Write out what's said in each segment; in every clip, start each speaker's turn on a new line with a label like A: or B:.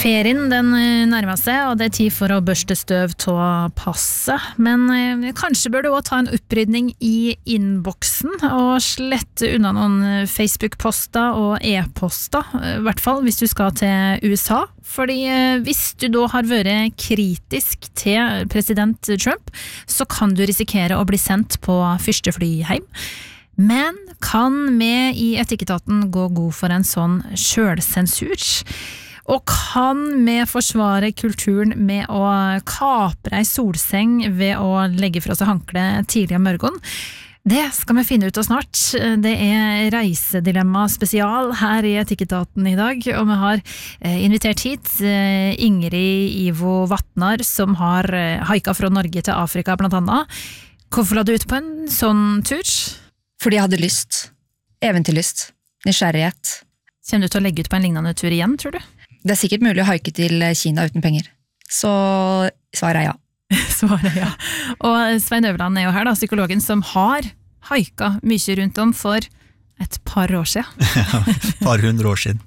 A: Ferien den nærmer seg, og det tid for å børste støv til passet. Men kanskje bør du også ta en opprydning i innboksen og slette unna noen Facebook-poster og e-poster, i hvert fall hvis du skal til USA. Fordi hvis du da har vært kritisk til president Trump, så kan du risikere å bli sendt på første fly hjem. Men kan vi i Etikketaten gå god for en sånn selvsensur? Og kan vi forsvare kulturen med å kapre ei solseng ved å legge fra seg hankle tidlig om morgenen? Det skal vi finne ut av snart. Det Reisedilemma spesial her i Etikketaten i dag, og vi har invitert hit Ingrid Ivo Vatnar, som har haika fra Norge til Afrika blant annet. Hvorfor la du ut på en sånn tur?
B: Fordi jeg hadde lyst. Eventyrlyst. Nysgjerrighet.
A: Kommer du til å legge ut på en lignende tur igjen, tror du?
B: Det sikkert mulig å haike til Kina uten penger. Så svaret ja.
A: Svaret ja. Og Svein Øverland jo her, da, psykologen som har haika mye rundt om for et par år siden.
C: Ja, par hundre år siden.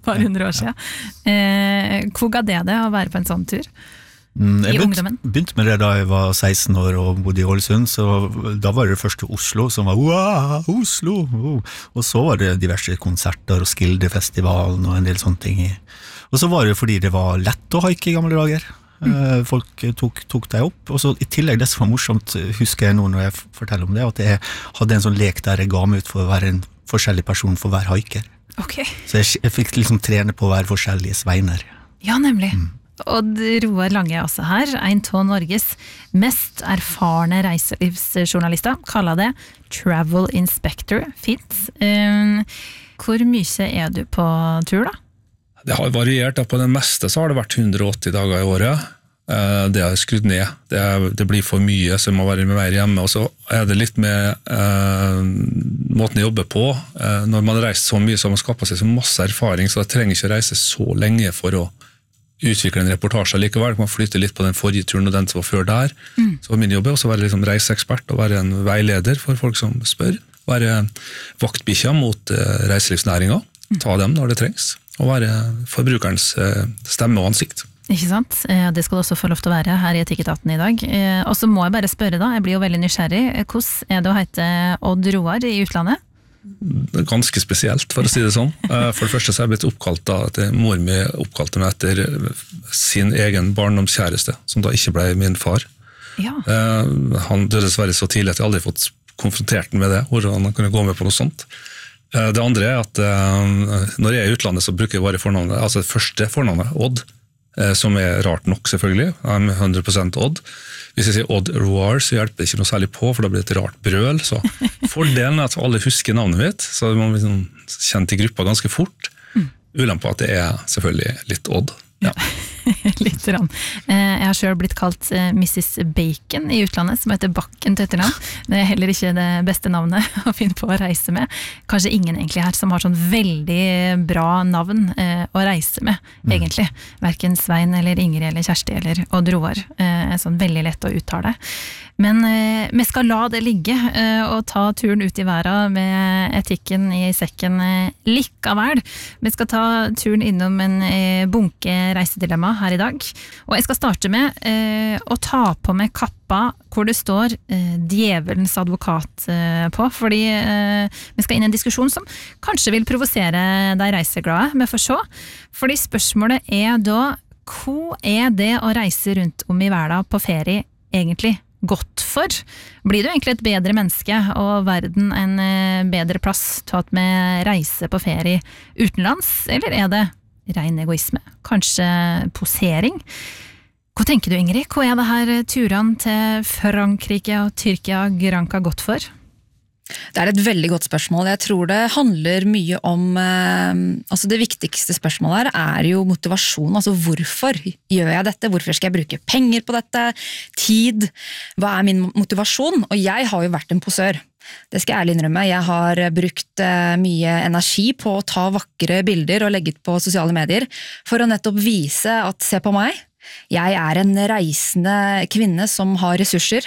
A: Hvor ga det å være på en sånn tur?
C: Jeg begynte med det da jeg var 16 år og bodde i Ålesund, så da var det første Oslo som var wow, Oslo, og så var det diverse konserter og Skildefestivalen og en del sånne ting. Og så var det fordi det var lett å haike i gamle dager. Folk tok deg opp, og så i tillegg det som var morsomt, husker jeg nå når jeg forteller om det, at jeg hadde en sånn lek der jeg ga meg ut for å være en forskjellig person for hver haiker.
A: Okay.
C: Så jeg fikk liksom trene på å være forskjellige sveiner.
A: Ja, nemlig. Og Roar Lange også her, en av Norges mest erfarne reiselivsjournalister, kaller det Travel Inspector. Fint. Hvor mye du på tur da?
D: Det har variert, på det meste så har det vært 180 dager i året. Det har skrudd ned. Det blir for mye, så jeg må være mer hjemme. Og så det litt med måten jeg jobber på. Når man har reist så mye, så har man skaffet seg så masse erfaring, så jeg trenger ikke reise så lenge for å utvikle en reportasje likevel. Man flytter litt på den forrige turen og den som var før der. Så var min jobb også å være liksom reiseekspert og være en veileder for folk som spør. Være vaktbikkja mot reiselivsnæringen. Ta dem når det trengs. Og være forbrukerens stemme og ansikt.
A: Ikke sant? Det skal du også få lov til å være her i Etikketaten i dag. Og så må jeg bare spørre da, jeg blir jo veldig nysgjerrig. Hvordan det å hete Odd Roar i utlandet?
D: Ganske spesielt, for å si det sånn. For det første så har jeg blitt oppkalt da, at mor mi oppkalte meg etter sin egen barndomskjæreste, som da ikke ble min far.
A: Ja.
D: Han døde dessverre så tidlig at jeg aldri fått konfrontert den med det, hvordan han kunne gå med på noe sånt. Det andre at når jeg i utlandet så bruker jeg bare fornavnet, altså det første fornavnet, Odd, som rart nok selvfølgelig, I'm 100% Odd. Hvis jeg sier Odd Roar, så hjelper det ikke noe særlig på, for da blir det et rart brøl. Så fordelen at alle husker navnet mitt, så man blir sånn kjent i gruppa ganske fort. Ulempe at det selvfølgelig litt Odd. Ja.
A: Litt rann. Jeg har selv blitt kalt Mrs. Bacon i utlandet, som heter Bakken til etternavn. Det heller ikke det beste navnet å finne på å reise med. Kanskje ingen egentlig her som har sånn veldig bra navn å reise med, egentlig. Hverken Svein eller Ingrid eller Kjersti eller Odd Roar. Sånn veldig lett å uttale. Men vi skal la det ligge og ta turen ut i verden med etikken i sekken likevel. Vi skal ta turen innom en bunke reisedilemma her i dag. Og jeg skal starte med å ta på meg kappa hvor det står djevelens advokat på, fordi vi skal inn i en diskusjon som kanskje vil provosere deg reiseglade, vi får se. Fordi spørsmålet da, hva det å reise rundt om i verden på ferie egentlig godt for? Blir du egentlig et bedre menneske og verden en bedre plass til at vi reiser på ferie utenlands, eller det ren egoisme? Kanskje posering? Hva tenker du, Ingrid? Hva det her turene til Frankrike og Tyrkia Granca godt for?
B: Det et veldig godt spørsmål. Jeg tror det handler mye om altså det viktigste spørsmålet her jo motivasjon. Altså hvorfor gjør jeg dette? Hvorfor skal jeg bruke penger på dette? Tid? Hva min motivasjon? Og jeg har jo vært en posør. Det skal jeg ærlig innrømme. Jeg har brukt mye energi på å ta vakre bilder og legge på sosiale medier for å nettopp vise at se på meg. Jeg en reisende kvinne som har ressurser,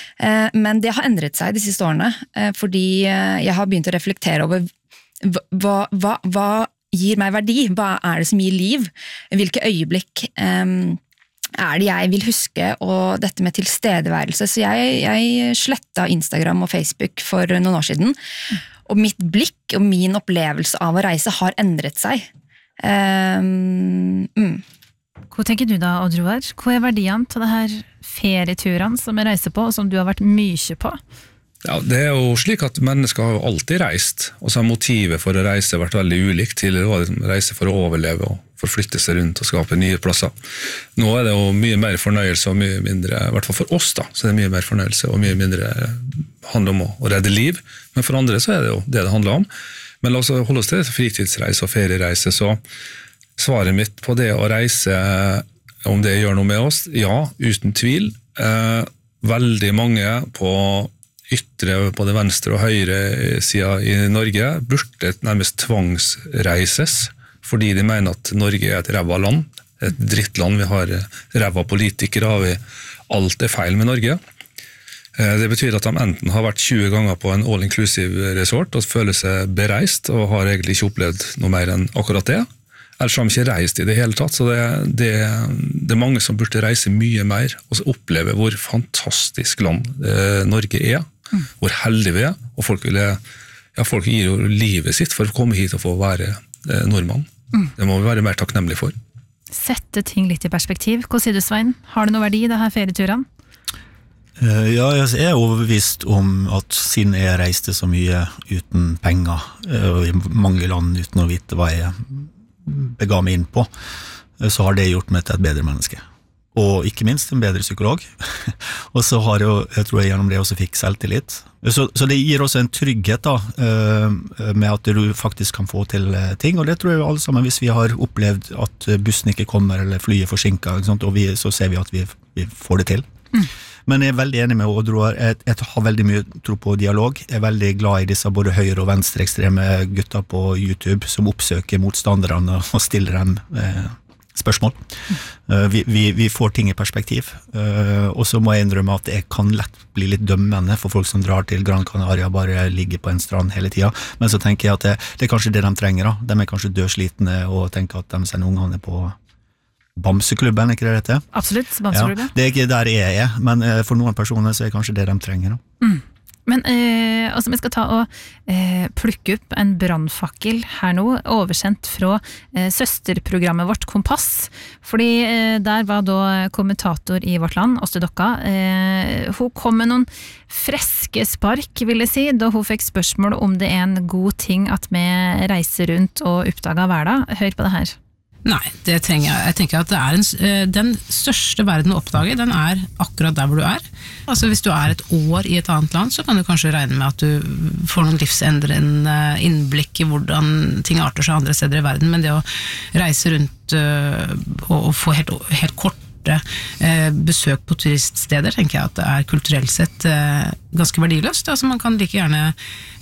B: men det har endret seg de siste årene, fordi jeg har begynt å reflektere over hva gir meg verdi? Hva det som gir liv? Hvilke øyeblikk det jeg vil huske, og dette med tilstedeværelse. Så jeg slettet Instagram og Facebook for noen år siden, og mitt blikk og min opplevelse av å reise har endret seg.
A: Hva tenker du da, Odd Roar? Hva verdien til det her ferieturene som jeg reiser på, og som du har vært mye på?
D: Ja, det jo slik at mennesker har jo alltid reist, og så har motivet for å reise vært veldig ulikt. Tidligere var det reise for å overleve og forflytte seg rundt og skape nye plasser. Nå det jo mye mer fornøyelse og mye mindre, I hvert fall for oss da, så det mye mer fornøyelse og mye mindre handler om å redde liv, men for andre så det jo det handler om. Men la oss holde oss til fritidsreise og feriereise, så svaret mitt på det å reise, om det gjør noe med oss, ja, uten tvil. Veldig mange på ytre, både venstre og høyre siden I Norge, burde nærmest tvangsreises, fordi de mener at Norge et ræva land, et drittland, vi har ræva politikere, alt feil med Norge. Det betyr at de enten har vært 20 ganger på en all-inclusive resort og føler seg bereist, og har egentlig ikke opplevd noe mer enn akkurat det. Ellers har de ikke reist I det hele tatt, så det mange som burde reise mye mer, og oppleve hvor fantastisk land Norge hvor heldige vi og folk gir jo livet sitt for å komme hit og få være nordmann. Det må vi være mer takknemlige for.
A: Sette ting litt I perspektiv. Hva sier du, Svein? Har det noe verdi I denne ferieturene?
C: Ja, jeg overbevist om at siden jeg reiste så mye uten penger, og I mange land uten å vite hva jeg bega meg inn på, så har det gjort meg til et bedre menneske. Og ikke minst en bedre psykolog. Og så har jeg tror jeg gjennom det også fikk selvtillit. Så det gir også en trygghet da, med at du faktisk kan få til ting, og det tror jeg alle sammen, hvis vi har opplevd at bussen ikke kommer, eller flyet forsinket, ikke sant? Og så ser vi at vi får det til. Men jeg veldig enig med Odd Roar, jeg har veldig mye tro på dialog, jeg veldig glad I disse både høyre- og venstreekstreme gutter på YouTube, som oppsøker motstanderne og stiller dem spørsmål. Vi får ting I perspektiv, og så må jeg innrømme at jeg kan lett bli litt dømmende for folk som drar til Gran Canaria, bare ligger på en strand hele tiden, men så tenker jeg at det kanskje det de trenger da. De kanskje dødslitne og tenker at de sender ungene på Bamseklubben, ikke det dette?
A: Absolutt, Bamseklubben.
C: Ja, det ikke der jeg men for noen personer så det kanskje det de trenger da.
A: Men altså, vi skal ta og plukke opp en brandfakkel her nå, oversendt fra søsterprogrammet vårt Kompass, fordi der var da kommentator I Vårt Land, Åste Dokka. Hun kom med noen freske spark, vil jeg si, da hun fikk spørsmål om det en god ting at vi reiser rundt og oppdager hverdag. Hør på det her.
E: Nei, det trenger jeg. Jeg tenker at det den største verden å oppdage, den akkurat der hvor du Altså hvis du et år I et annet land, så kan du kanskje regne med at du får noen livsendrende innblikk I hvordan ting arter seg andre steder I verden, men det å reise rundt og få helt kort besøk på turiststeder, tenker jeg at det kulturelt sett ganske verdiløst. Altså man kan like gjerne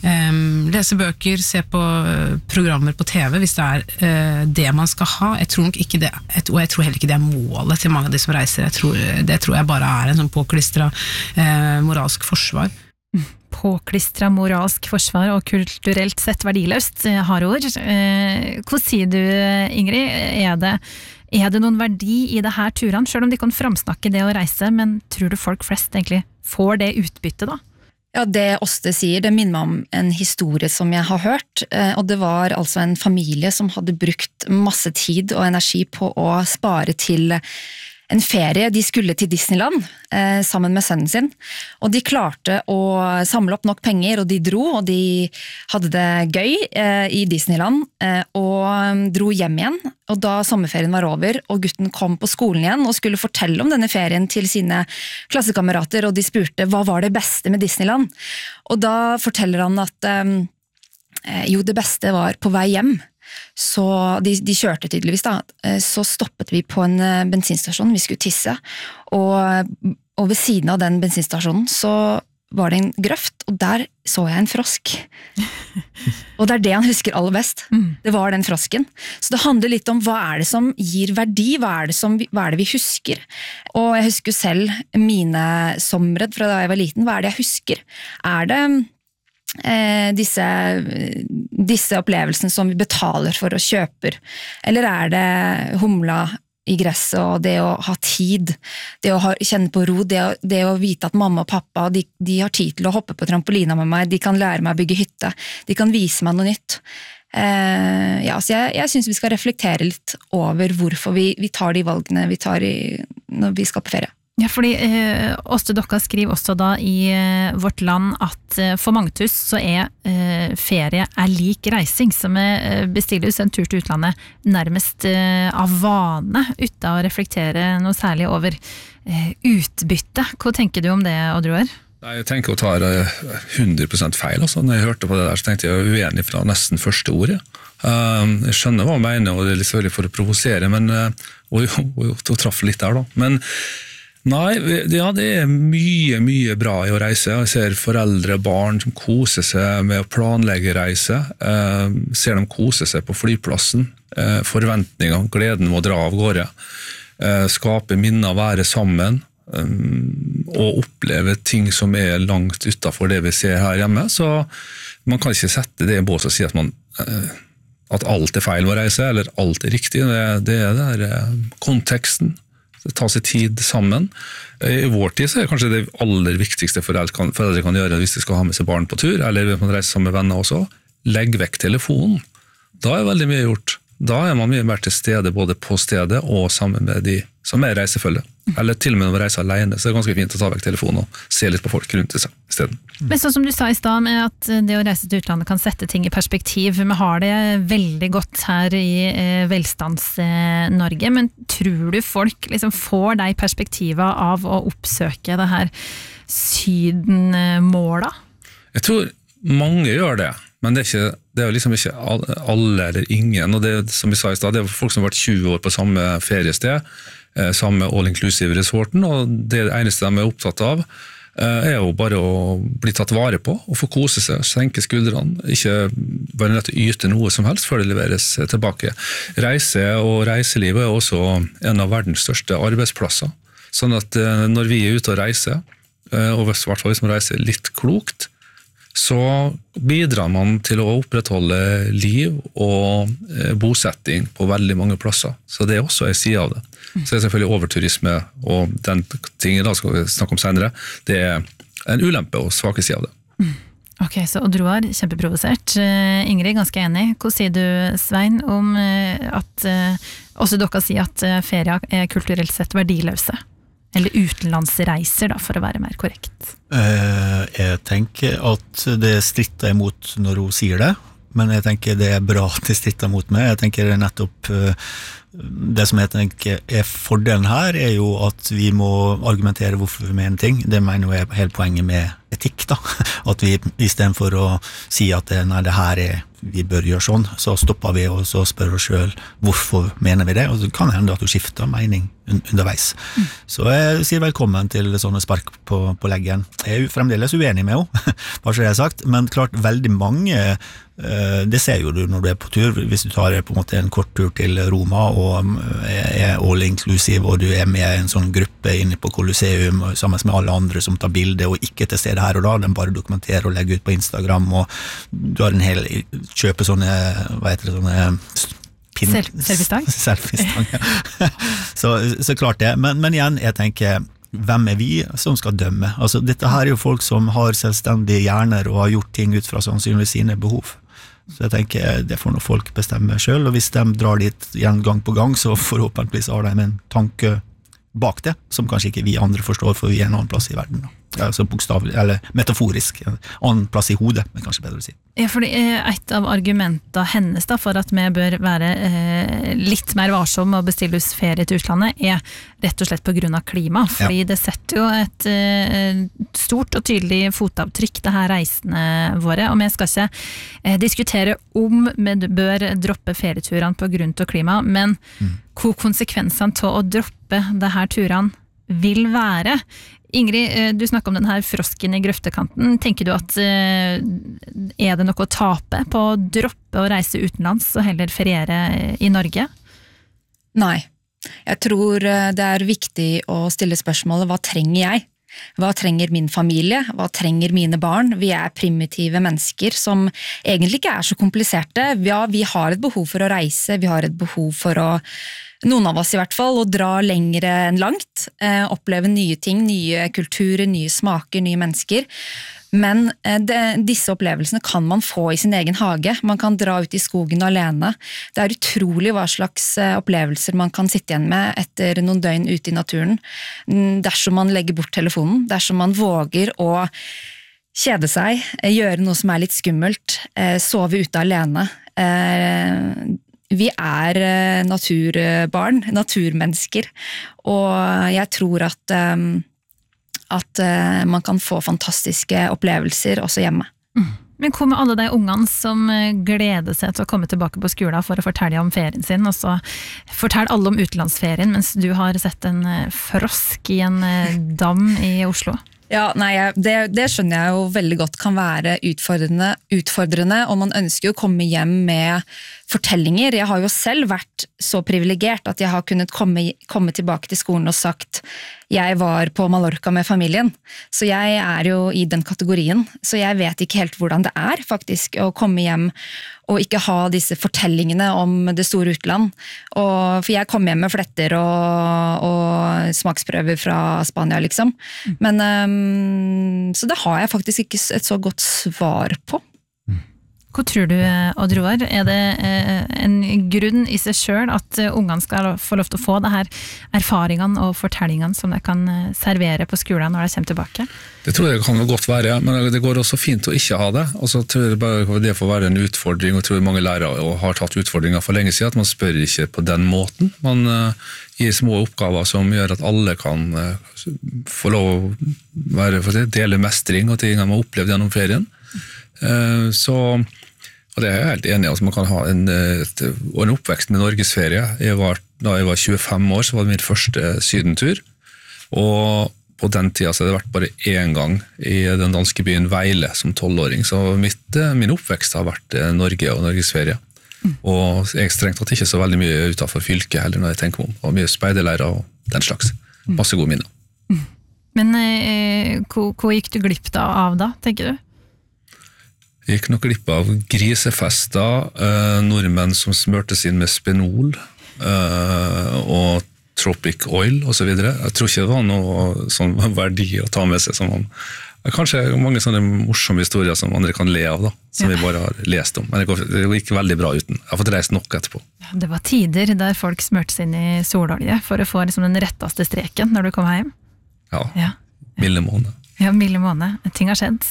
E: lese bøker, se på programmer på TV hvis det det man skal ha. Jeg tror nok ikke det, og jeg tror heller ikke det målet til mange av de som reiser. Det tror jeg bare en sånn påklistret moralsk forsvar.
A: Påklistret moralsk forsvar og kulturelt sett verdiløst, harde ord. Hva sier du, Ingrid? Er det noen verdi I det her turene, selv om de kan framsnakke det å reise, men tror du folk flest egentlig får det utbyttet da?
B: Ja, det Åste sier, det minner meg om en historie som jeg har hørt, og det var altså en familie som hadde brukt masse tid og energi på å spare til en ferie. De skulle til Disneyland sammen med sønnen sin, og de klarte å samle opp nok penger, og de dro, og de hadde det gøy I Disneyland, og dro hjem igjen, og da sommerferien var over, og gutten kom på skolen igjen, og skulle fortelle om denne ferien til sine klassekamerater, og de spurte, hva var det beste med Disneyland? Og da forteller han at jo, det beste var på vei hjem, så de kjørte tydeligvis da, så stoppet vi på en bensinstasjon, vi skulle tisse, og ved siden av den bensinstasjonen så var det en grøft, og der så jeg en frosk. Og det det han husker aller best. Det var den frosken. Så det handler litt om hva det som gir verdi, hva det vi husker. Og jeg husker selv mine somre fra da jeg var liten, hva det jeg husker? Det disse opplevelsene som vi betaler for og kjøper? Eller det humla i gresset og det å ha tid, det å kjenne på ro, det å vite at mamma og pappa de har tid til å hoppe på trampolina med meg, de kan lære meg å bygge hytte, de kan vise meg noe nytt. Så jeg synes vi skal reflektere litt over hvorfor vi tar de valgene vi tar når vi skal på ferie.
A: Ja, fordi Åste Dokka skriver også da i Vårt Land at for Magnetus så ferie lik reising, som bestiller en tur til utlandet nærmest av vane, uten å reflektere noe særlig over utbytte. Hva tenker du om det, Oddrun?
D: Jeg tenker å ta 100% feil. Altså. Når jeg hørte på det der, så tenkte jeg uenig fra nesten første ordet. Jeg skjønner hva jeg mener, og det litt selvfølgelig for å provosere, men, og traff litt der da. Men nei, ja, det mye bra i å reise. Jeg ser foreldre og barn som koser seg med å planlegge reise. Ser dem kose seg på flyplassen. Forventninger, gleden må dra av gårde. Skape minner, være sammen. Og oppleve ting som langt utenfor det vi ser her hjemme. Så man kan ikke sette det i bås og si at alt feil med å reise, eller alt riktig. Det der konteksten. Ta seg tid sammen. I vår tid så det kanskje det aller viktigste foreldre kan gjøre hvis de skal ha med seg barn på tur, eller hvis man reiser sammen med venner også. Legg vekk telefonen. Da veldig mye gjort. Da man mye mer til stede både på stedet og sammen med de som reisefølge. Eller til og med når man reiser alene, så det ganske fint å ta vekk telefonen og se litt på folk rundt seg i stedet.
A: Men sånn som du sa i sted, med at det å reise til utlandet kan sette ting i perspektiv, vi har det veldig godt her i velstands-Norge, men tror du folk liksom får de perspektivet av å oppsøke det her sydenmåla?
D: Jeg tror mange gjør det, men det liksom ikke alle eller ingen, og det som vi sa i sted, det folk som har vært 20 år på samme feriested, samme all-inclusive-resorten, og det eneste de opptatt av jo bare å bli tatt vare på og få kose seg, senke skuldrene, ikke være nødt til å yte noe som helst før det leveres tilbake. Reise og reiseliv også en av verdens største arbeidsplasser, sånn at når vi ute og reiser, og i hvert fall hvis man reiser litt klokt, så bidrar man til å opprettholde liv og bosetting på veldig mange plasser. Så det også en side av det. Så det selvfølgelig overturisme, og den tingen da skal vi snakke om senere, det en ulempe og svake side av det.
A: Ok, så Oddrun kjempeprovosert. Ingrid, ganske enig. Hva sier du, Svein, om at også dere sier at ferie kulturelt sett verdiløse? Eller utenlandsreiser da, for å være mer korrekt.
C: Jeg tenker at det stritter imot når hun sier det, men jeg tenker det bra at det stritter imot meg. Jeg tenker nettopp det som jeg tenker fordelen her jo at vi må argumentere hvorfor vi mener ting. Det mener jeg hele poenget med etikk da. At vi i stedet for å si at nei, det her vi bør gjøre sånn, så stopper vi og så spør oss selv hvorfor mener vi det, og så kan det hende at du skifter mening underveis. Så jeg sier velkommen til sånne spark på leggen. Jeg fremdeles uenig med henne, bare så det sagt, men klart veldig mange, det ser jo du når du på tur, hvis du tar på en måte en kort tur til Roma og all inclusive, og du med i en sånn gruppe inne på Colosseum sammen med alle andre som tar bilder og ikke til stede her og da, den bare dokumenterer og legger ut på Instagram, og du har en hel kjøpe sånne, hva heter det, sånne selfiestang, ja. så klart det, men igjen, jeg tenker hvem vi som skal dømme? Altså, dette her jo folk som har selvstendige hjerner og har gjort ting ut fra sannsynligvis sine behov. Så jeg tenker, det får noe folk bestemme selv, og hvis de drar dit igjen gang på gang, så forhåpentligvis har de en tanke bak det, som kanskje ikke vi andre forstår, for vi en annen plass i verden. Altså bokstavlig, eller metaforisk, en annen plass i hodet, men kanskje bedre å si.
A: Ja, fordi et av argumentene hennes da, for at vi bør være litt mer varsomme og bestille oss ferie til utlandet, rett og slett på grunn av klima, fordi det setter jo et stort og tydelig fotavtrykk, det her reisene våre, og vi skal ikke diskutere om vi bør droppe ferieturene på grunn av klima, men hvor konsekvensene til å droppe det her turene vil være. Ingrid, du snakket om den her frosken i grøftekanten. Tenker du at det noe å tape på å droppe å reise utenlands og heller feriere i Norge?
B: Nei. Jeg tror det viktig å stille spørsmålet, hva trenger jeg? Hva trenger min familie? Hva trenger mine barn? Vi primitive mennesker som egentlig ikke så kompliserte. Ja, vi har et behov for å reise, vi har et behov for noen av oss i hvert fall, å dra lengre enn langt, oppleve nye ting, nye kulturer, nye smaker, nye mennesker. Men disse opplevelsene kan man få i sin egen hage. Man kan dra ut i skogen alene. Det utrolig hva slags opplevelser man kan sitte igjen med etter noen døgn ute i naturen, dersom man legger bort telefonen, dersom man våger å kjede seg, gjøre noe som litt skummelt, sove ute alene. Vi naturbarn, naturmennesker, og jeg tror at man kan få fantastiske opplevelser også hjemme.
A: Men hvor med alle de ungene som gleder seg til å komme tilbake på skolen for å fortelle om ferien sin, og så fortell alle om utenlandsferien, mens du har sett en frosk i en dam i Oslo?
B: Ja, nei, det skjønner jeg jo veldig godt kan være utfordrende, og man ønsker å komme hjem med fortellinger. Jeg har jo selv vært så privilegert at jeg har kunnet komme tilbake til skolen og sagt jeg var på Mallorca med familien, så jeg jo i den kategorien, så jeg vet ikke helt hvordan det faktisk å komme hjem og ikke ha disse fortellingene om det store utland, for jeg kom hjem med fletter og smaksprøver fra Spania liksom, men så det har jeg faktisk ikke et så godt svar på.
A: Hva tror du, Odd Roar? Det en grunn i seg selv at ungene skal få lov til å få det her erfaringene og fortellingene som de kan servere på skolen når de kommer tilbake?
D: Det tror jeg kan godt være, men det går også fint å ikke ha det. Og så tror jeg bare det får være en utfordring, og jeg tror mange lærere har tatt utfordringer for lenge siden, at man spør ikke på den måten. Man gir små oppgaver som gjør at alle kan få lov å dele mestring og ting man har opplevd gjennom ferien. Og det jeg helt enig i, altså man kan ha en oppvekst med Norgesferie. Da jeg var 25 år, så var det min første sydentur, og på den tiden så hadde det vært bare en gang i den danske byen Vejle som 12-åring, så min oppvekst har vært Norge og Norgesferie. Og jeg strengt tatt ikke så veldig mye utenfor fylket heller når jeg tenker om, og mye speiderleirer og den slags. Masse gode minner.
A: Men hva gikk du glipp av da, tenker du?
D: Jeg gikk nok glipp av grisefester, nordmenn som smørtes inn med spenol og tropic oil og så videre. Jeg tror ikke det var noe sånn verdi å ta med seg som kanskje mange sånne morsomme historier som andre kan le av da, som vi bare har lest om. Men det gikk veldig bra uten. Jeg har fått reist nok etterpå.
A: Det var tider der folk smørte seg inn i sololje for å få liksom den retteste streken når du kom hjem.
D: Ja. Milde måned.
A: Ja, milde måned. Ting har skjedd.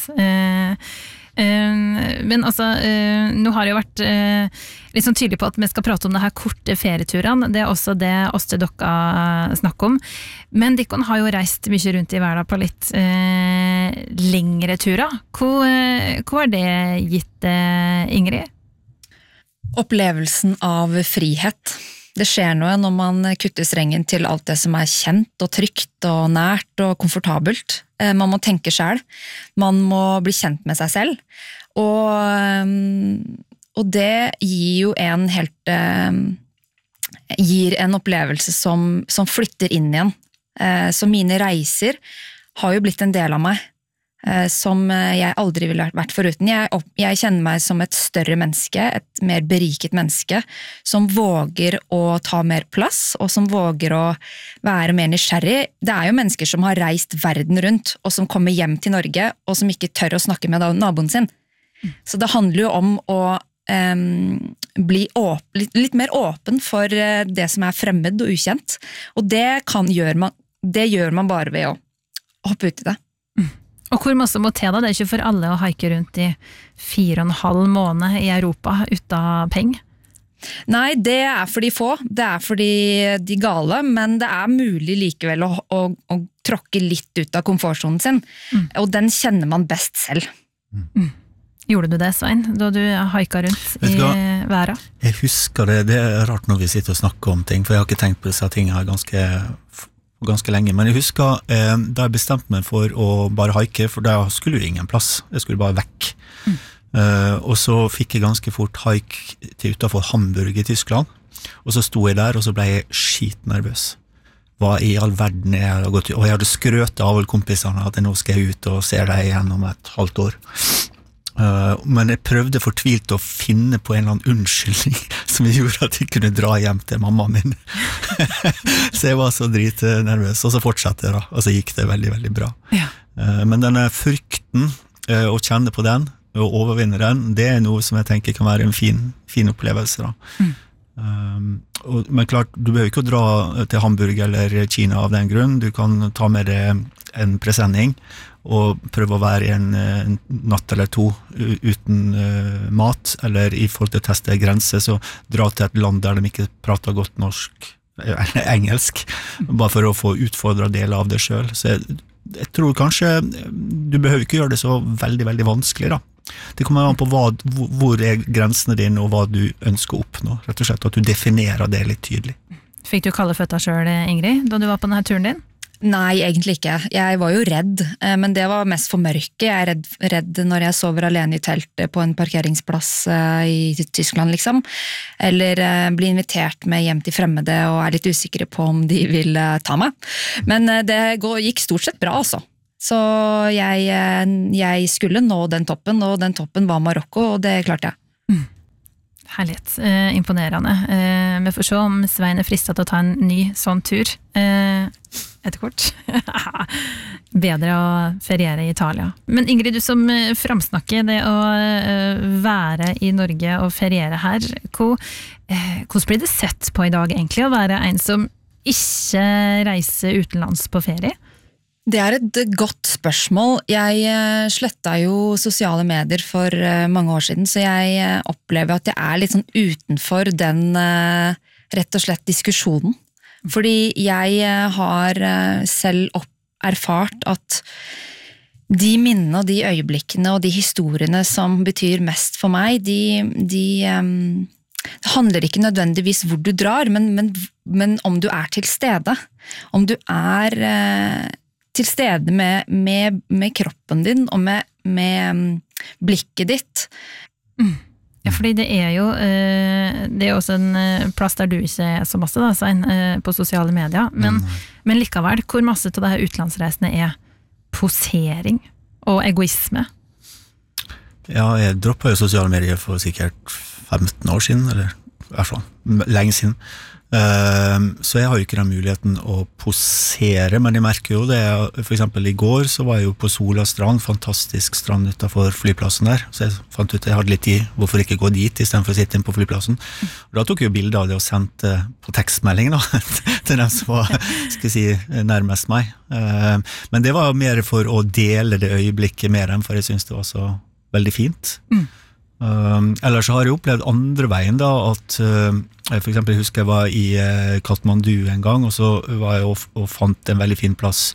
A: Men altså, nå har det jo vært litt sånn tydelig på at vi skal prate om det her korte ferieturene, det også det oss til dere snakker om, men dere har jo reist mye rundt i verden på litt lengre turer. Hva har det gitt, Ingrid?
B: Opplevelsen av frihet. Det skjer noe når man kutter strengen til alt det som kjent og trygt og nært og komfortabelt. Man må tenke selv, man må bli kjent med seg selv, og det gir jo gir en opplevelse som flytter inn igjen. Så mine reiser har jo blitt en del av meg, som jeg aldri ville vært foruten. Jeg kjenner meg som et større menneske, et mer beriket menneske, som våger å ta mer plass, og som våger å være mer nysgjerrig. Det jo mennesker som har reist verden rundt, og som kommer hjem til Norge, og som ikke tør å snakke med naboen sin. Så det handler jo om å bli litt mer åpen for det som fremmed og ukjent, og det gjør man bare ved å hoppe ut i det.
A: Og hvor masse må til da? Det ikke for alle å haike rundt i 4,5 måneder i Europa uten penger?
B: Nei, det for de få. Det for de gale, men det mulig likevel å tråkke litt ut av komfortzonen sin. Og den kjenner man best selv.
A: Gjorde du det, Svein, da du haika rundt i verden?
C: Jeg husker det. Det rart når vi sitter og snakker om ting, for jeg har ikke tenkt på disse tingene ganske lenge, men jeg husker da jeg bestemte meg for å bare haike, for da skulle jo ingen plass, jeg skulle bare vekk. Og så fikk jeg ganske fort haik til utenfor Hamburg i Tyskland, og så sto jeg der, og så ble jeg skitnervøs. hva i all verden jeg har gått ut, og jeg hadde skrøt av alle kompisene at nå skal jeg ut og se deg igjen om et halvt år. Men jeg prøvde fortvilt å finne på en eller annen unnskyldning som gjorde at jeg kunne dra hjem til mamma min. Så jeg var så dritnervøs, og så fortsatte jeg da, og så gikk det veldig, veldig bra.
A: Ja.
C: Men denne frykten, å kjenne på den, og overvinne den, det noe som jeg tenker kan være en fin opplevelse da. Men klart, du behøver ikke å dra til Hamburg eller Kina av den grunn, du kan ta med deg en presenning og prøve å være en natt eller to uten mat, eller i forhold til å teste grenser, så dra til et land der de ikke prater godt norsk, eller engelsk, bare for å få utfordret deler av det selv. Så jeg tror kanskje du behøver ikke gjøre det så veldig, veldig vanskelig da. Det kommer an på hvor grensene dine og hva du ønsker å oppnå, rett og slett at du definerer det litt tydelig.
A: Fikk du kalde føtter selv, Ingrid, da du var på denne turen din?
B: Nei, egentlig ikke. Jeg var jo redd, men det var mest for mørket. Jeg redd når jeg sover alene i teltet på en parkeringsplass i Tyskland, liksom. Eller blir invitert med hjem til fremmede og litt usikre på om de vil ta meg. Men det gikk stort sett bra, altså. Så jeg skulle nå den toppen, og den toppen var Marokko, og det klarte jeg.
A: Herlighet, imponerende. Vi får se om Svein fristet til å ta en ny sånn tur etter kort. Bedre å feriere i Italia. Men Ingrid, du som framsnakker det å være i Norge og feriere her, hvordan blir det sett på i dag egentlig å være en som ikke reiser utenlands på ferie?
B: Det et godt spørsmål. Jeg slettet jo sosiale medier for mange år siden, så jeg opplever at jeg litt sånn utenfor den rett og slett diskusjonen. Fordi jeg har selv erfart at de minnene og de øyeblikkene og de historiene som betyr mest for meg, det handler ikke nødvendigvis hvor du drar, men om du til stede. Om du til stede med kroppen din og med blikket ditt.
A: Ja, fordi det jo det også en plass der du ikke så masse da, Svein, på sosiale medier, men likevel, hvor masse av disse utenlandsreisene posering og egoisme?
C: Ja, jeg droppet jo sosiale medier for sikkert 15 år siden, eller i hvert fall lenge siden. Så jeg har jo ikke den muligheten å posere, men jeg merker jo det, for eksempel i går så var jeg jo på Sola strand, fantastisk strand utenfor flyplassen der, så jeg fant ut at jeg hadde litt tid, hvorfor ikke gå dit i stedet for å sitte inn på flyplassen. Og da tok jeg jo bilder av det og sendte på tekstmelding da, til dem som var, skal jeg si, nærmest meg. Men det var mer for å dele det øyeblikket med dem, for jeg synes det var så veldig fint. Ellers har jeg opplevd andre veien da, at for eksempel jeg husker jeg var i Kathmandu en gang, og så var jeg og fant en veldig fin plass,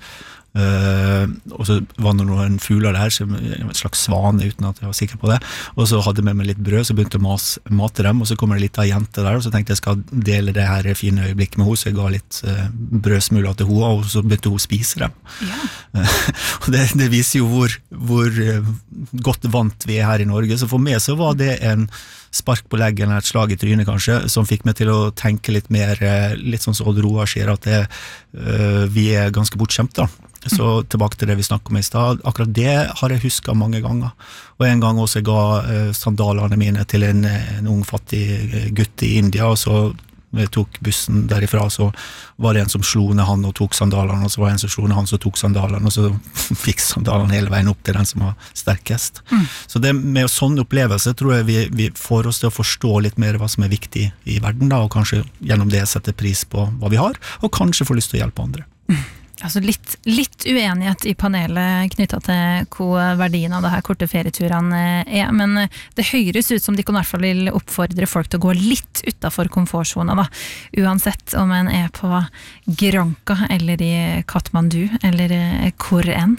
C: og så var det noen fugler der, en slags svane uten at jeg var sikker på det, og så hadde jeg med meg litt brød, så begynte jeg å mate dem, og så kommer det litt av jente der, og så tenkte jeg skal dele det her fine øyeblikket med henne, så jeg ga litt brødsmuler til henne, og så begynte hun å spise dem. Ja. Og det viser jo hvor godt vant vi her i Norge, så for meg så var det en spark på leggen, et slag i trynet kanskje, som fikk meg til å tenke litt mer, litt sånn som Odd Roar sier, at vi ganske bortskjemt da. Så tilbake til det vi snakket om i sted, akkurat det har jeg husket mange ganger. Og en gang også jeg ga sandalene mine til en ung fattig gutt i India, og så jeg tok bussen derifra, så var det en som slo ned han og tok sandalene, og så var det en som slo ned han som tok sandalene, og så fikk sandalene hele veien opp til den som var sterkest. Så det med sånne opplevelser tror jeg vi får oss til å forstå litt mer hva som viktig i verden da, og kanskje gjennom det sette pris på hva vi har, og kanskje få lyst til å hjelpe andre.
A: Altså litt uenighet i panelet knyttet til hva verdien av det her korte ferieturene men det høres ut som de kan i hvert fall vil oppfordre folk til å gå litt utenfor komfortzona da, uansett om en på Granca eller i Kathmandu eller hvor enn.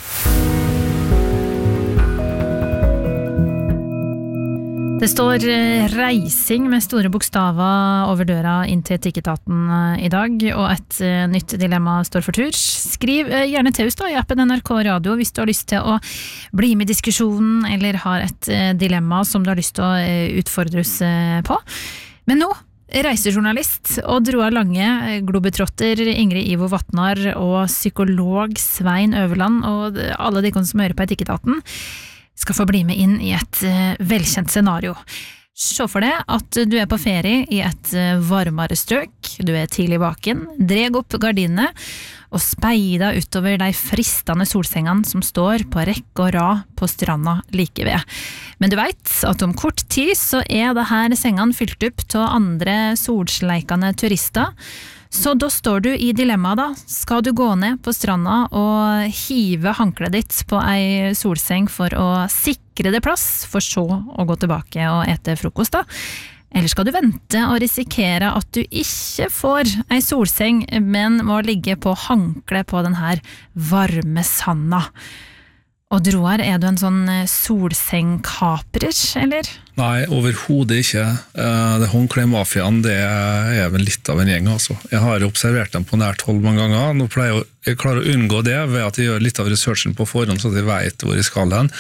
A: Det står reising med store bokstaver over døra inn til Ticketaten i dag, og et nytt dilemma står for tur. Skriv gjerne til oss da i appen NRK Radio hvis du har lyst til å bli med i diskusjonen, eller har et dilemma som du har lyst til å utfordres på. Men nå Reisejournalist Odd Roar Lange, globetrotter Ingrid Ivo Vatnar og psykolog Svein Øverland og alle de som hører på Etikketaten skal få bli med inn i et velkjent scenario. Se for deg at du på ferie i et varmere strøk, du tidlig vaken, dreg opp gardinene og speida utover de fristende solsengene som står på rekke og rad på stranda like ved. Men du vet at om kort tid så det her sengene fylt opp til andre solsleikende turister, så da står du i dilemma da. Skal du gå ned på stranda og hive hanklet ditt på ei solseng for å sikre det plass, for så å gå tilbake og ete frokost da? Eller skal du vente og risikere at du ikke får ei solseng, men må ligge på hankle på den her varme sanda? Og Roar, du en sånn solsengkaprer, eller?
D: Nei, overhodet ikke. Det håndklemafiaen, det vel litt av en gjeng, altså. Jeg har observert dem på nært hold mange ganger. Nå pleier jeg klarer å unngå det ved at jeg gjør litt av researchen på forhånd, så at jeg vet hvor jeg skal hen,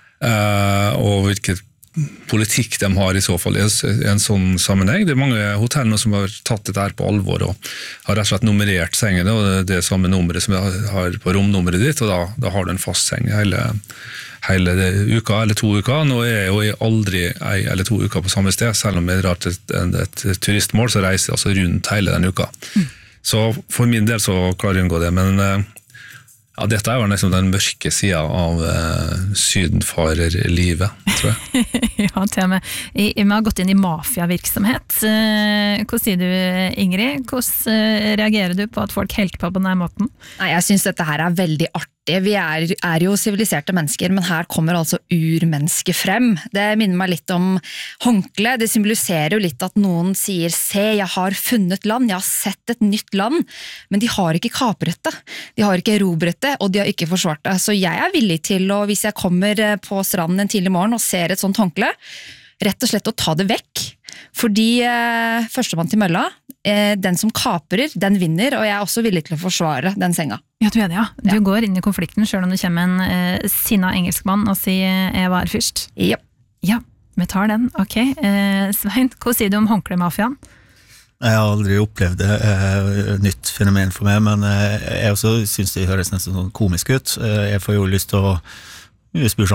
D: og hvilket politikk de har i så fall i en sånn sammenheng. Det mange hotell nå som har tatt dette her på alvor og har rett og slett nummerert sengene, og det samme nummeret som jeg har på romnummeret ditt, og da har du en fast seng hele uka eller 2 uker. Nå jeg aldri 1 eller 2 uker på samme sted, selv om jeg drar til et turistmål, så reiser jeg altså rundt hele den uka. Så for min del så klarer jeg å unngå det, men ja, dette jo nesten den mørke siden av sydenfarerlivet, tror jeg.
A: Ja, til og med. Vi har gått inn i mafiavirksomhet. Hva sier du, Ingrid? Hvordan reagerer du på at folk helt på denne måten?
B: Nei, jeg synes dette her veldig artig. Vi jo siviliserte mennesker, men her kommer altså urmennesket frem. Det minner meg litt om håndkle. Det symboliserer jo litt at noen sier, se, jeg har funnet land, jeg har sett et nytt land, men de har ikke kapret det. De har ikke erobret det, og de har ikke forsvart det. Så jeg villig til, og hvis jeg kommer på stranden en tidlig morgen og ser et sånt håndkle, rett og slett å ta det vekk. Fordi førstemann til mølla, den som kaprer, den vinner, og jeg også villig til å forsvare den senga.
A: Ja, du det, ja. Du går inn i konflikten, selv om det kommer en sinna engelskmann og sier, jeg var først.
B: Ja.
A: Ja, vi tar den. Ok. Svein, hva sier du om håndklemafiaen?
C: Jeg har aldri opplevd det, nytt fenomen for meg, men jeg også synes det høres nesten sånn komisk ut. Jeg får jo lyst til å spørre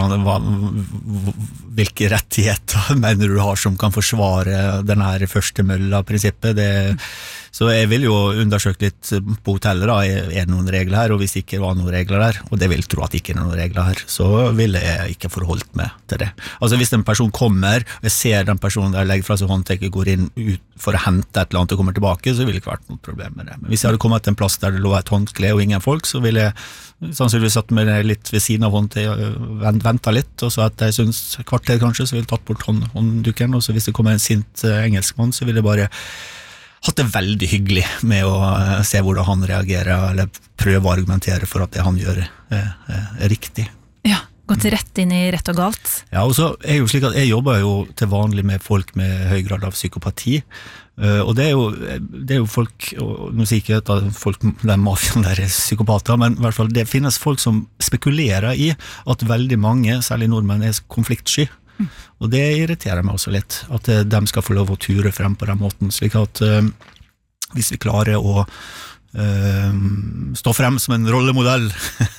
C: hvilke rettigheter mener du har som kan forsvare denne første mølla-prinsippet. Så jeg vil jo undersøke litt på hotellet da, det noen regler her, og hvis ikke var noen regler der, og det vil tro at ikke noen regler her, så vil jeg ikke forholdt meg til det. Altså hvis en person kommer, og jeg ser den personen der legger fra seg håndtaket, går inn ut for å hente et eller annet og kommer tilbake, så vil det ikke vært noe problem med det. Men hvis jeg hadde kommet til en plass der det lå et håndkle og ingen folk, så ville jeg sannsynligvis satt meg litt ved siden av håndtaket, ventet litt, og så at jeg synes kvarter kanskje, så ville jeg tatt bort håndduken, og så hvis det kommer en sint engelskmann, så ville jeg bare hatt det veldig hyggelig med å se hvordan han reagerer, eller prøve å argumentere for at det han gjør riktig.
A: Ja, gått rett inn i rett og galt.
C: Ja, og så jo slik at jeg jobber jo til vanlig med folk med høy grad av psykopati, og det jo folk, og nå sier ikke at folk, den mafiaen der psykopater, men i hvert fall det finnes folk som spekulerer i at veldig mange, særlig nordmenn, konfliktsky. Og det irriterer meg også litt, at de skal få lov å ture frem på den måten, slik at hvis vi klarer å stå frem som en rollemodell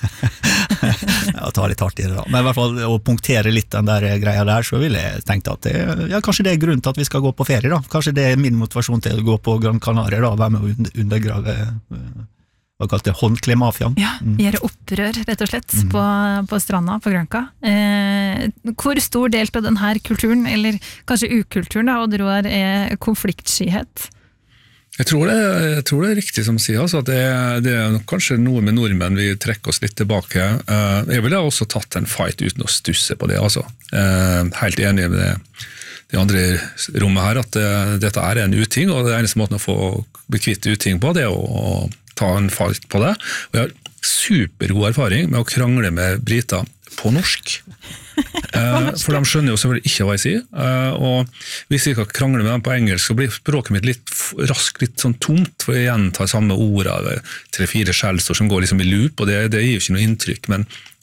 C: ta litt hardt i det da, men i hvert fall å punktere litt den der greia der, så vil jeg tenke at kanskje det grunnen til at vi skal gå på ferie da, kanskje det min motivasjon til å gå på Gran Canaria da, være med å undergrave hva kalt det, håndklemafiaen.
A: Ja, gjøre opprør, rett og slett, på stranda, på Granca. Hvor stor del av denne kulturen, eller kanskje ukulturen da, og det er konfliktskyhet?
D: Jeg tror det riktig som sier, altså, at det kanskje noe med nordmenn vi trekker oss litt tilbake. Jeg ville også tatt en fight uten å stusse på det, altså. Helt enig med det andre rommet her, at dette en uting, og det eneste måten å få bekvitt uting på, det å ta en fight på det. Og jeg har supergod erfaring med å krangle med briter på norsk. For de skjønner jo selvfølgelig ikke hva jeg sier. Og hvis jeg ikke krangler med dem på engelsk, så blir språket mitt litt raskt litt sånn tomt, for jeg gjentar samme ord av 3-4 skjellsord som går liksom i loop, og det gir jo ikke noe inntrykk. Men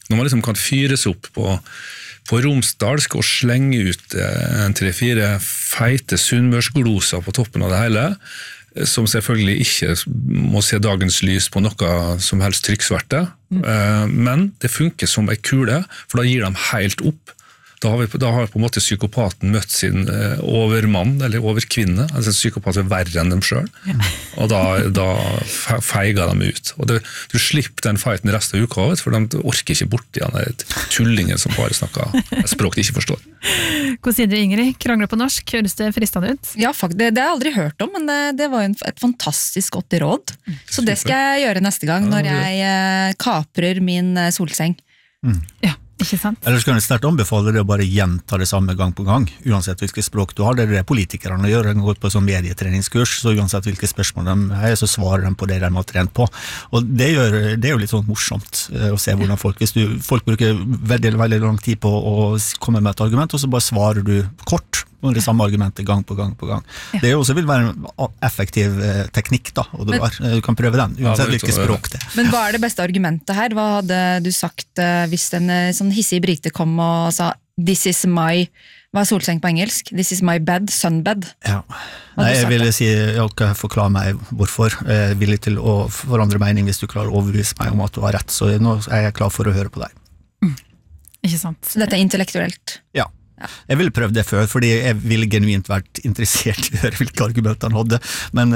D: Når man liksom kan fyres opp på romsdalsk og slenge ut 3-4 feite sunnmørsgloser på toppen av det hele, som selvfølgelig ikke må se dagens lys på noe som helst trykksverte, men det funker som en kule, for da gir de helt opp. Da har på en måte psykopaten møtt sin overmann, eller overkvinne, altså psykopat verre enn dem selv, og da feiger de ut. Og du slipper den fighten resten av uka, for de orker ikke bort i den tullingen som bare snakker et språk de ikke forstår.
A: Hva sier du, Ingrid? Krangler på norsk, høres det fristende ut?
B: Ja, faktisk, det har jeg aldri hørt om, men det var jo et fantastisk godt råd. Så det skal jeg gjøre neste gang, når jeg kaprer min solseng.
A: Ja. Ikke sant?
C: Ellers kan jeg sterkt anbefale det å bare gjenta det samme gang på gang, uansett hvilket språk du har. Det er det politikerne gjør. De går på sånn medietreningskurs, så uansett hvilke spørsmål de har, så svarer de på det de har trent på. Og det er jo litt sånn morsomt å se hvordan folk bruker veldig, veldig lang tid på å komme med et argument, og så bare svarer du kort på det samme argumentet gang på gang på gang. Ja. Det også vil være en effektiv teknikk da, og du kan prøve den, uansett hvilket språk det.
B: Men hva er det beste argumentet her? Hva hadde du sagt hvis en sånn hissig brite kom og sa this is my, hva er solseng på engelsk? This is my bed, sunbed.
C: Ja. Nei, jeg ville si, jeg kan forklare meg hvorfor. Jeg er villig til å forandre mening hvis du klarer å overbevise meg om at du har rett, så nå er jeg klar for å høre på deg.
A: Ikke sant?
B: Så dette er intellektuelt?
C: Ja. Jeg ville prøvd det før, fordi jeg ville genuint vært interessert i å høre hvilke argumenter han hadde,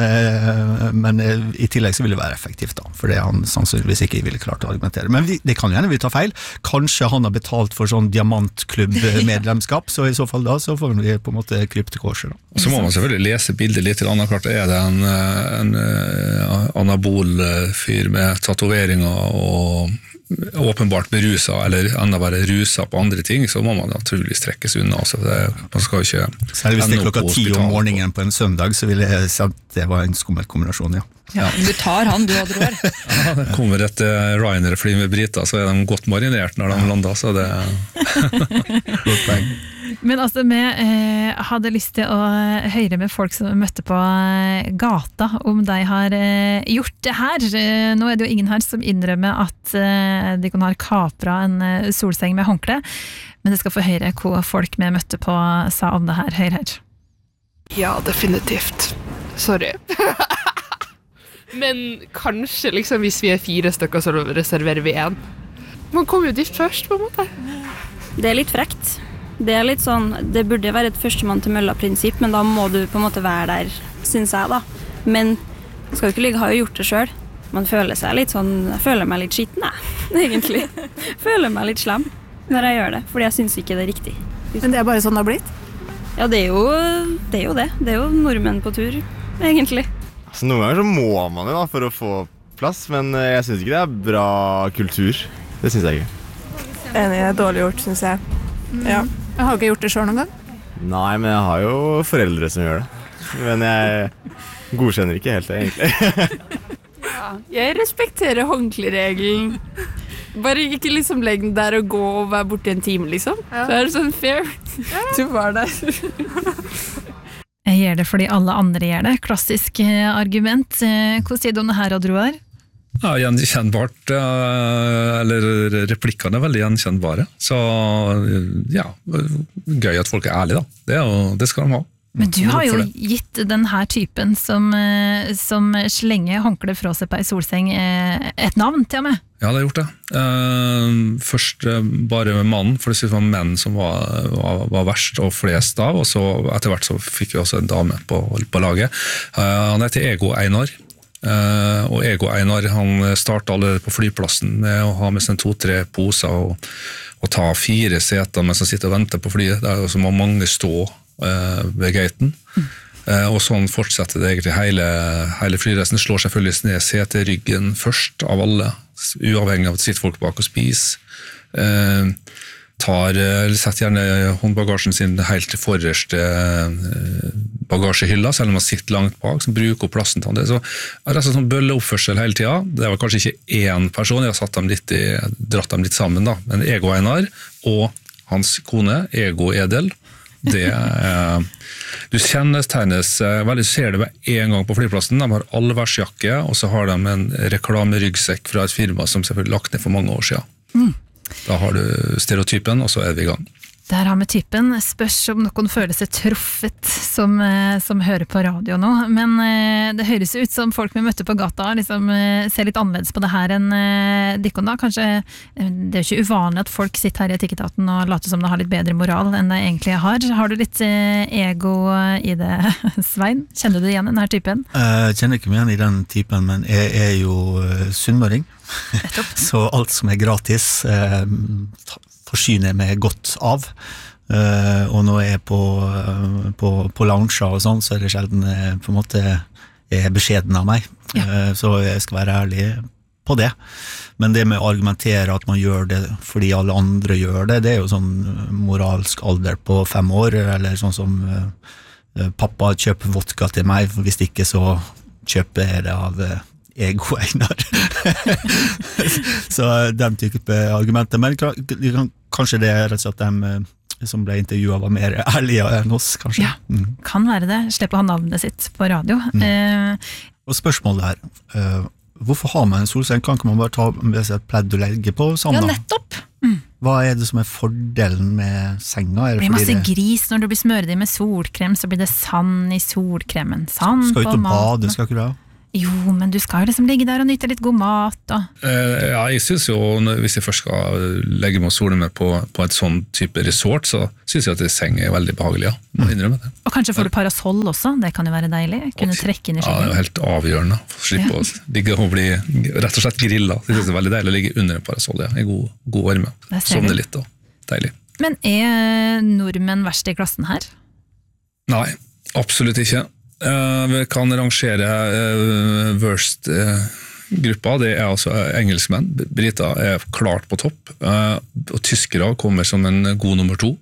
C: men i tillegg så ville det være effektivt da, for det han sannsynligvis ikke ville klart å argumentere. Men det kan gjerne vi ta feil. Kanskje han har betalt for sånn diamantklubb-medlemskap, så i så fall da så får vi på en måte krype til korset da.
D: Så må man selvfølgelig lese bildet litt til annet. Klart er det en anabol fyr med tatoveringer og åpenbart berusa, eller enda bare rusa på andre ting, så må man naturligvis trekkes unna. Så man skal ikke
C: selv hvis det er klokka 10 om morgenen på en søndag, så vil jeg si at det var en skummel kombinasjon, ja.
B: Ja, du tar han, du Oddrår.
D: Ja, det kommer et Ryanair-fly med briter, så er de godt marinert når de lander, så det godt poeng.
A: Men altså, vi hadde lyst til å høre med folk som møtte på gata, om de har gjort det her. Nå er det jo ingen her som innrømmer at de kan ha kapra en solseng med håndkle, men det skal få høre hva folk vi møtte på sa om det her. Hør her.
F: Ja, definitivt. Sorry. Men kanskje liksom, hvis vi er 4 stykker, så reserverer vi 1. Man kommer jo dit først, på en måte.
G: Det er litt frekt. Det er litt sånn, det burde være et førstemann til mølla-prinsipp, men da må du på en måte være der, synes jeg da. Men skal jo ikke ligge, har jo gjort det selv. Man føler seg litt sånn, jeg føler meg litt skitten, egentlig. Føler meg litt slem når jeg gjør det, fordi jeg synes ikke det er riktig.
H: Men det er bare sånn det har blitt?
G: Ja, det er jo det. Det er jo nordmenn på tur, egentlig.
I: Så noen ganger så må man jo da for å få plass, men jeg synes ikke det er bra kultur. Det synes jeg ikke.
H: Enig, det er dårlig gjort, synes jeg. Ja. Jeg har ikke gjort det selv noen gang.
I: Nei, men jeg har jo foreldre som gjør det. Men jeg godkjenner ikke helt det, egentlig.
F: Ja, jeg respekterer håndkleregelen. Bare ikke liksom legg den der og gå og være borte en time, liksom. Ja. Så er det sånn fair. Du var der.
A: Jeg gjør det fordi alle andre gjør det. Klassisk argument. Hva sier du om det her, Oddrår?
D: Ja, gjenkjennbart, eller replikkene er veldig gjenkjennbare. Så ja, gøy at folk er ærlige da. Det skal de ha.
A: Men du har jo gitt den her typen som slenger håndkle fra seg på en solseng et navn til og med.
D: Ja, det har gjort det. Først bare med mannen, for det var menn som var verst og flest av, og så etter hvert så fikk vi også en dame på laget. Han heter Ego Einar. Og Ego Einar, han startet allerede på flyplassen med å ha med seg 2-3 poser og ta 4 seter mens han sitter og venter på flyet. Det er jo som å mange stå ved gaten. Og sånn fortsetter det egentlig hele flyreisen. Slår selvfølgelig ned seteryggen først av alle, uavhengig av at det sitter folk bak og spiser. Setter gjerne håndbagasjen sin helt til forreste bagasjehylla, selv om man sitter langt bak, som bruker plassen til det. Så det er sånn bølleoppførsel hele tiden. Det var kanskje ikke én person, jeg har dratt dem litt sammen da. Men Ego Einar og hans kone, Ego Edel, det du kjennetegnes veldig, ser det med en gang på flyplassen. De har allværsjakke, og så har de en reklameryggssekk fra et firma som selvfølgelig lagt ned for mange år siden. Da har du stereotypen, og så vi I gang.
A: Der har vi typen. Spørs om noen føler seg truffet som hører på radio nå, men det høres ut som folk vi møtte på gata liksom, ser litt annerledes på det her enn Dikkon da. Kanskje det ikke uvanlig at folk sitter her I Etikketaten og later som de har litt bedre moral enn de egentlig har. Har du litt ego I det, Svein? Kjenner du igjen denne typen?
C: Jeg kjenner ikke meg igjen I den typen, men jeg jo sunnmøring. Så alt som gratis forsyner meg godt av og når jeg på lounger og sånn, så det sjelden på en måte beskjeden av meg så jeg skal være ærlig på det men det med å argumentere at man gjør det fordi alle andre gjør det jo sånn moralsk alder på 5 år eller sånn som pappa kjøper vodka til meg hvis ikke så kjøper jeg det av ego Einar så den type argumenter men kanskje det rett og slett dem som ble intervjuet var mer ærlige enn oss kanskje
A: kan være det, slippe å ha navnet sitt på radio
C: og spørsmålet her hvorfor har man en solseng? Kan ikke man bare ta med seg et pledd og legge på sanda?
B: Ja, nettopp
C: Hva det som fordelen med senga?
A: Det blir masse gris når du blir smøret I med solkrem så blir det sand I solkremen sand
C: skal ut og bade, skal ikke det?
A: Jo, men du skal jo liksom ligge der og nyte litt god mat da.
D: Ja, jeg synes jo, hvis jeg først skal legge meg og sole meg på et sånn type resort, så synes jeg at seng veldig behagelig, må innrømme det.
A: Og kanskje får du parasoll også, det kan jo være deilig, kunne trekke inn I skjeggen.
D: Ja, det jo helt avgjørende, for å slippe å ligge og bli rett og slett grillet. Jeg synes det veldig deilig å ligge under en parasoll, I god varme, sovne litt og deilig.
A: Men nordmenn verst I klassen her?
D: Nei, absolutt ikke. Vi kan rangere worst gruppa, det altså engelskmenn, briter klart på topp, og tyskere kommer som en god nummer 2.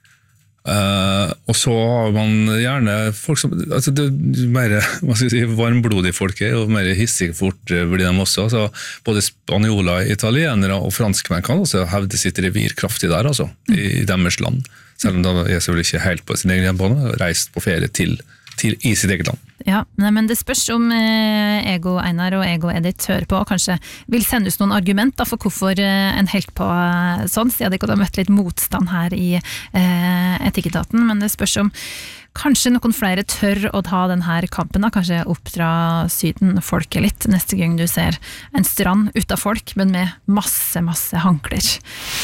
D: Og så har man gjerne folk som, altså det mer varmblodige folk og mer hissige fort blir de også, så både spanjoler, italienere og franskmenn kan også hevde sitt revir kraftig der altså, I deres land, selv om de selvfølgelig ikke helt på sin egen hjemmebane, reist på ferie til I sitt eget land.
A: Ja, men det spørs om Ego Einar og Ego Edith hører på og kanskje vil sende oss noen argument da, for hvorfor en helt på sånn, siden de ikke har møtt litt motstand her I Etikketaten, men det spørs om kanskje noen flere tør å ta denne kampen da, kanskje oppdra syden folket litt neste gang du ser en strand uten folk, men med masse hankler.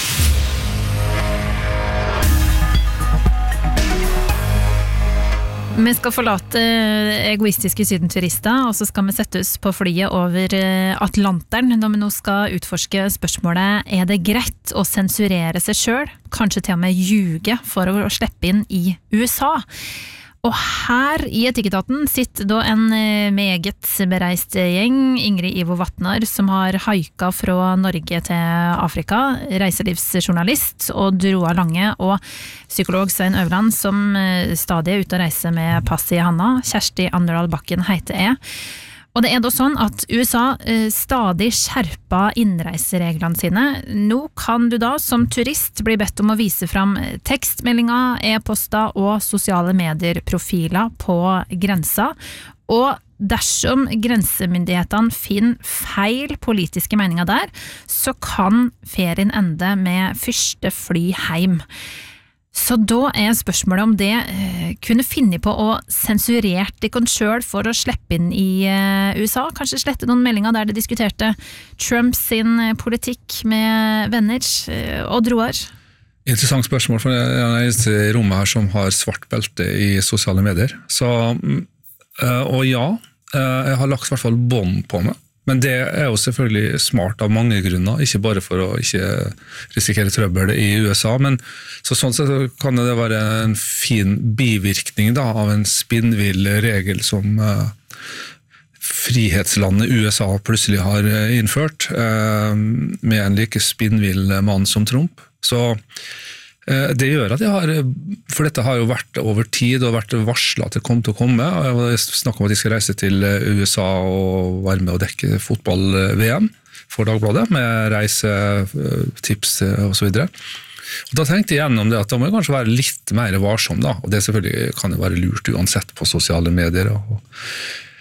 A: Vi skal forlate egoistiske sydenturister, og så skal vi sette oss på flyet over Atlanteren når vi nå skal utforske spørsmålet det greit å sensurere seg selv, kanskje til og med ljuge for å slippe inn I USA. Og her I Etikketaten sitter da en meget bereist gjeng, Ingrid Ivo Vatnar, som har haika fra Norge til Afrika, reiselivsjournalist og Droa Lange, og psykolog Svein Øverland, som stadig ute og reiser med pass I handa. Kjersti Anderdal Bakken heter jeg. Og det da sånn at USA stadig skjerper innreisereglene sine. Nå kan du da som turist bli bedt om å vise fram tekstmeldinger, e-poster og sosiale medier-profiler på grensa. Og dersom grensemyndighetene finner feil politiske meninger der, så kan ferien ende med første fly hjem. Så da spørsmålet om det kunne finne på å sensurere dere selv for å slippe inn I USA, kanskje slette noen meldinger der de diskuterte Trump sin politikk med venner og droer.
D: Interessant spørsmål, for jeg den eneste I rommet her som har svart belte I sosiale medier. Så, og ja, jeg har lagt I hvert fall bånd på meg. Men det jo selvfølgelig smart av mange grunner, ikke bare for å ikke risikere trøbbel I USA, men sånn sett kan det være en fin bivirkning da, av en spinnvill regel som frihetslandet USA plutselig har innført, med en like spinnvill mann som Trump. Så det gjør at jeg har, for dette har jo vært over tid og vært varslet at det kom til å komme, og jeg snakker om at jeg skal reise til USA og være med og dekke fotball-VM for Dagbladet, med reisetips og så videre. Og da tenkte jeg gjennom det at da må jeg kanskje være litt mer varsom da, og det selvfølgelig kan jo være lurt uansett på sosiale medier.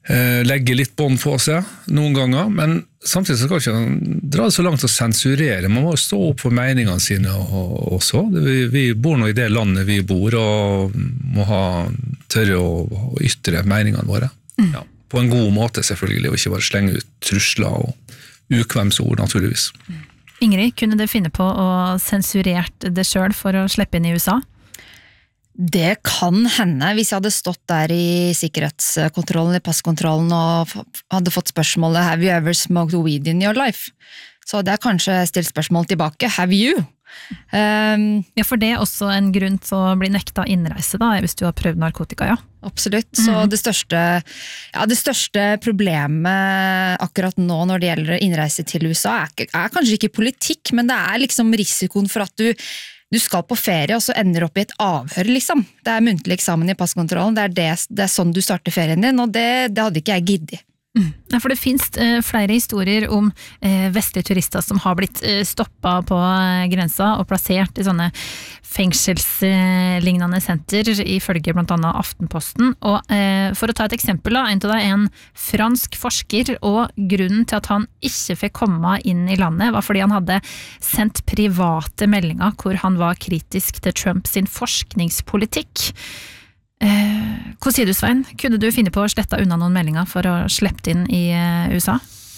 D: legge litt bånd på seg noen ganger, men samtidig så skal ikke dra det så langt å sensurere. Man må stå opp for meningene sine også. Vi bor nå i det landet vi bor, og må tørre å ytre meningene våre. Ja, på en god måte selvfølgelig, og ikke bare slenge ut trusler og ukvemsord naturligvis.
A: Ingrid, kunne du finne på å sensurert det selv for å slippe inn i USA?
B: Det kan hende, hvis jeg hadde stått der i sikkerhetskontrollen, i passkontrollen, og hadde fått spørsmålet «Have you ever smoked weed in your life?» Så hadde jeg kanskje stilt spørsmål tilbake «Have you?»
A: Ja, for det er også en grunn til å bli nekta innreise da, hvis du har prøvd narkotika, ja.
B: Absolutt, så det største problemet akkurat nå når det gjelder innreise til USA er kanskje ikke politikk, men det er liksom risikoen for at du skal på ferie, og så ender opp i et avhør, liksom. Det er muntlig eksamen i passkontrollen, det er sånn du starter ferien din, og det hadde ikke jeg giddet.
A: Ja, for det finnes flere historier om vestlige turister som har blitt stoppet på grensa og plassert i sånne fengselslignende senter, ifølge blant annet Aftenposten. Og for å ta et eksempel, en av det er en fransk forsker, og grunnen til at han ikke fikk komme inn i landet var fordi han hadde sendt private meldinger hvor han var kritisk til Trump sin forskningspolitikk. Hva sier du, Svein? Kunne du finne på å slette unna noen meldinger for å slippe inn i USA?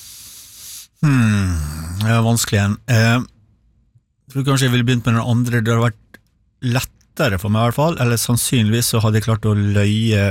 C: Det er vanskelig igjen. Jeg tror kanskje jeg ville begynt med den andre. Det har vært lettere for meg i hvert fall, eller sannsynligvis så hadde jeg klart å løye